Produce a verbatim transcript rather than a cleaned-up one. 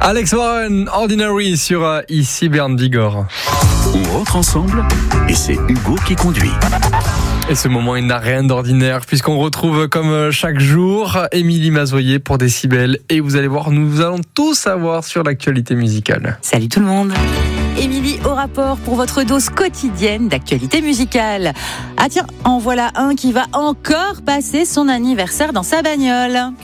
Alex Warren, Ordinary sur euh, ici Berne Bigorre. On rentre ensemble et c'est Hugo qui conduit. Et ce moment, il n'a rien d'ordinaire puisqu'on retrouve comme chaque jour Émilie Mazoyer pour Décibel. Et vous allez voir, nous allons tout savoir sur l'actualité musicale. Salut tout le monde. Émilie au rapport pour votre dose quotidienne d'actualité musicale. Ah tiens, en voilà un qui va encore passer son anniversaire dans sa bagnole.